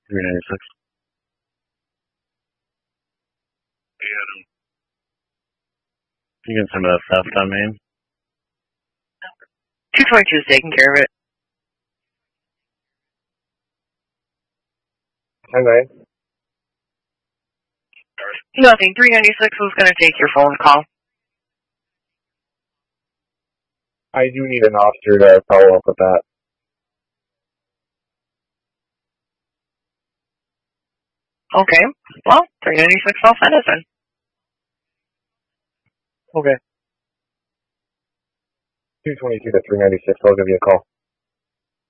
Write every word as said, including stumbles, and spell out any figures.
three ninety-six. You can send me that theft on Main. two twenty-two is taking care of it. Hi, Ryan. Nothing. three ninety-six was going to take your phone call. I do need an officer to follow up with that. Okay. Well, three ninety-six, I'll send it then. Okay. two twenty-two to three ninety-six, I'll give you a call.